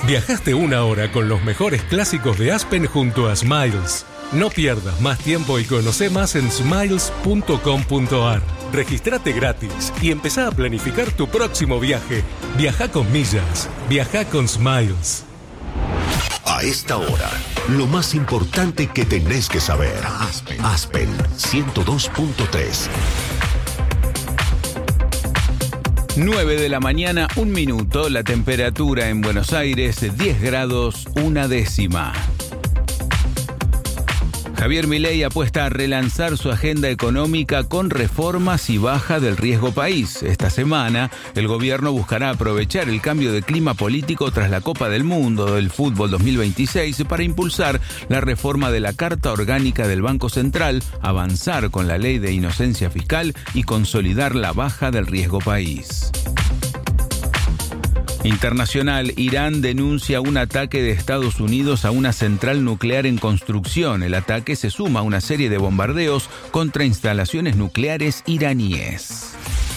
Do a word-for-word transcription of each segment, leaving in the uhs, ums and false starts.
Viajaste una hora con los mejores clásicos de Aspen junto a Smiles. No pierdas más tiempo y conoce más en smiles punto com punto a r. Registrate gratis y empezá a planificar tu próximo viaje. Viaja con millas. Viaja con Smiles. A esta hora, lo más importante que tenés que saber. Aspen, Aspen ciento dos punto tres. nueve de la mañana, un minuto. La temperatura en Buenos Aires, diez grados, una décima. Javier Milei apuesta a relanzar su agenda económica con reformas y baja del riesgo país. Esta semana, el gobierno buscará aprovechar el cambio de clima político tras la Copa del Mundo del Fútbol dos mil veintiséis para impulsar la reforma de la Carta Orgánica del Banco Central, avanzar con la ley de inocencia fiscal y consolidar la baja del riesgo país. Internacional, Irán denuncia un ataque de Estados Unidos a una central nuclear en construcción. El ataque se suma a una serie de bombardeos contra instalaciones nucleares iraníes.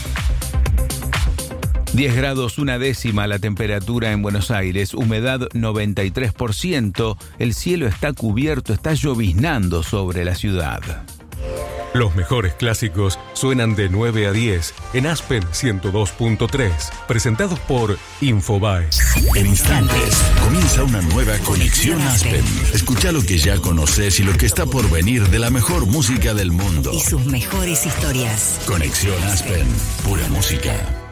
diez grados, una décima la temperatura en Buenos Aires, humedad noventa y tres por ciento, el cielo está cubierto, está lloviznando sobre la ciudad. Los mejores clásicos suenan de nueve a diez en Aspen ciento dos punto tres, presentados por Infobae. En instantes, comienza una nueva Conexión Aspen. Escucha lo que ya conoces y lo que está por venir de la mejor música del mundo. Y sus mejores historias. Conexión Aspen, pura música.